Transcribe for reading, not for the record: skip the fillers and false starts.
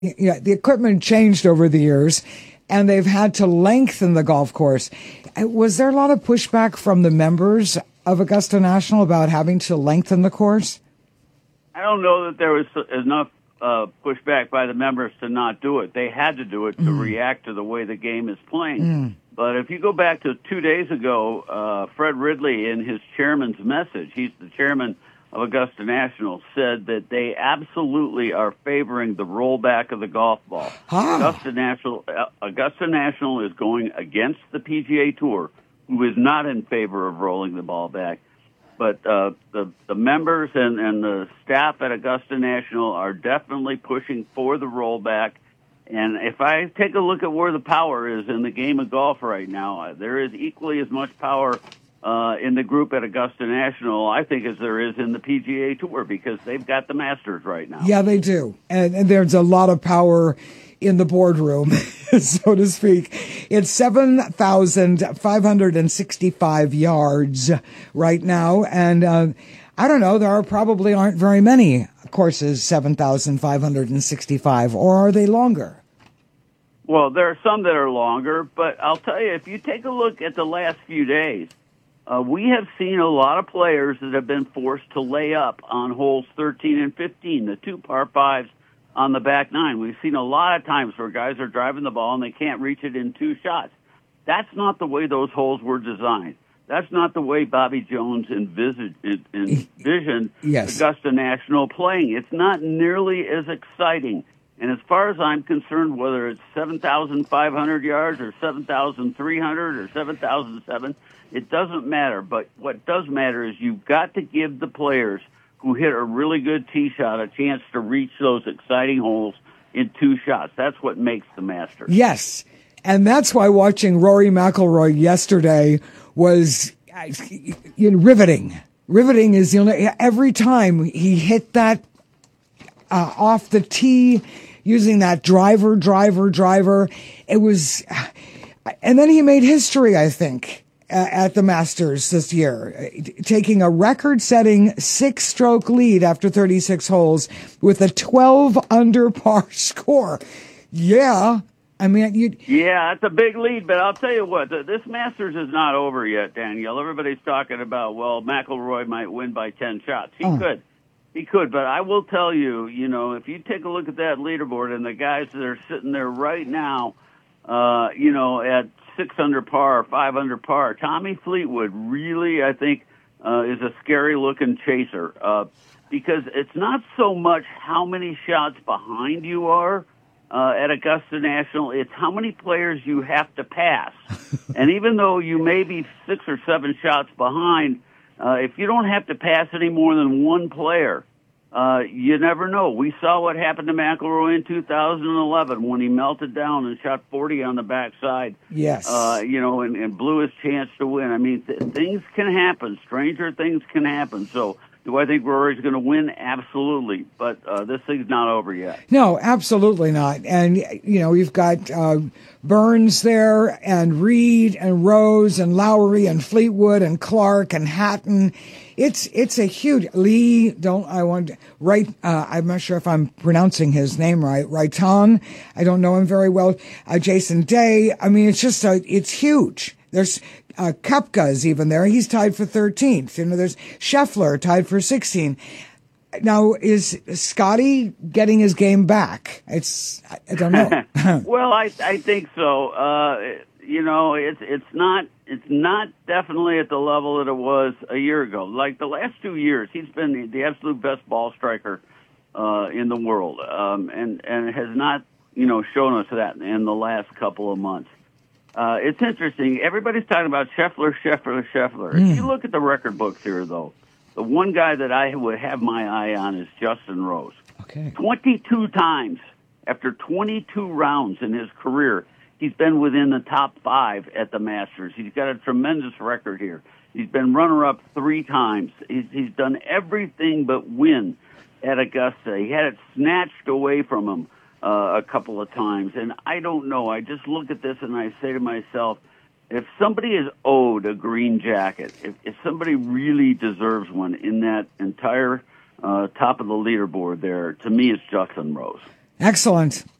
Yeah, the equipment changed over the years, and they've had to lengthen the golf course. Was there a lot of pushback from the members of Augusta National about having to lengthen the course? I don't know that there was enough pushback by the members to not do it. They had to do it to react to the way the game is playing. But if you go back to 2 days ago, Fred Ridley, in his chairman's message, he's the chairman of Augusta National, said that they absolutely are favoring the rollback of the golf ball. Augusta National is going against the PGA Tour, who is not in favor of rolling the ball back. But the members and the staff at Augusta National are definitely pushing for the rollback. And if I take a look at where the power is in the game of golf right now, there is equally as much power in the group at Augusta National, I think, as there is in the PGA Tour, because they've got the Masters right now. Yeah, they do. And there's a lot of power in the boardroom, so to speak. It's 7,565 yards right now. And I don't know, there probably aren't very many courses 7,565, or are they longer? Well, there are some that are longer, but I'll tell you, if you take a look at the last few days, we have seen a lot of players that have been forced to lay up on holes 13 and 15, the two par fives on the back nine. We've seen a lot of times where guys are driving the ball and they can't reach it in two shots. That's not the way those holes were designed. That's not the way Bobby Jones envisioned Augusta National playing. It's not nearly as exciting. And as far as I'm concerned, whether it's 7,500 yards or 7,300 or 7,007, it doesn't matter. But what does matter is you've got to give the players who hit a really good tee shot a chance to reach those exciting holes in two shots. That's what makes the Masters. Yes, and that's why watching Rory McIlroy yesterday was riveting. Riveting is every time he hit that off the tee using that driver. It was, and then he made history, I think, at the Masters this year, taking a record-setting 6-stroke lead after 36 holes with a 12 under par score. Yeah. I mean, yeah, it's a big lead, but I'll tell you what, this Masters is not over yet, Danielle. Everybody's talking about, well, McIlroy might win by 10 shots. He could, but I will tell you, if you take a look at that leaderboard and the guys that are sitting there right now, at 6 under par, 5 under par, Tommy Fleetwood really, I think, is a scary-looking chaser because it's not so much how many shots behind you are at Augusta National, it's how many players you have to pass. And even though you may be 6 or 7 shots behind, if you don't have to pass any more than one player, you never know. We saw what happened to McIlroy in 2011 when he melted down and shot 40 on the backside. Yes. And blew his chance to win. I mean, things can happen. Stranger things can happen. So do I think Rory's going to win? Absolutely. But this thing's not over yet. No, absolutely not. And, you've got Burns there and Reed and Rose and Lowry and Fleetwood and Clark and Hatton. It's a huge I'm not sure if I'm pronouncing his name right. Raitan. I don't know him very well. Jason Day. I mean, it's huge. There's Koepka's even there. He's tied for 13th. There's Scheffler tied for 16th. Now, is Scotty getting his game back? I don't know. Well, I think so. It's not definitely at the level that it was a year ago. Like the last 2 years, he's been the absolute best ball striker in the world, and has not shown us that in the last couple of months. It's interesting. Everybody's talking about Scheffler. If you look at the record books here, though, the one guy that I would have my eye on is Justin Rose. Okay. 22 times after 22 rounds in his career, he's been within the top 5 at the Masters. He's got a tremendous record here. He's been runner-up 3 times. He's done everything but win at Augusta. He had it snatched away from him a couple of times. And I don't know. I just look at this and I say to myself, if somebody is owed a green jacket, if somebody really deserves one in that entire top of the leaderboard there, to me it's Justin Rose. Excellent.